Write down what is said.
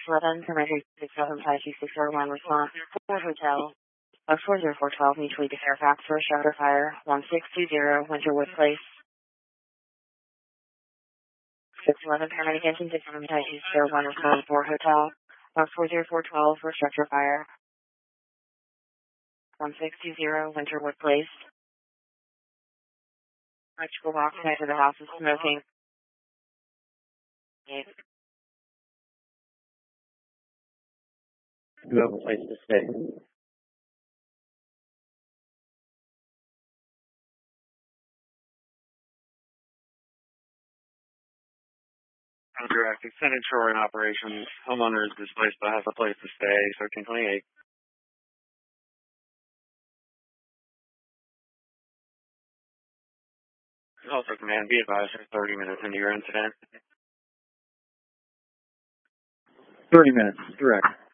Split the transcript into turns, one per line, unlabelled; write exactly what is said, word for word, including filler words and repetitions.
eleven, Commander six seven five two six four one response, Ford Hotel, uh, four zero four one two, mutually to Fairfax for a shelter fire, one six two zero, Winterwood Place. six eleven, Paramedic Engine six seven five two six four one response, Ford Hotel, uh, four zero four one two for a structure fire, one six two zero, Winterwood Place. Electrical box connected to the house is smoking. Eight.
You have a place to stay.
Correct. Extended shoring operations. Homeowner is displaced but has a place to stay. thirteen twenty-eight. Also, command, be advised, there's thirty minutes into your incident.
thirty minutes, direct.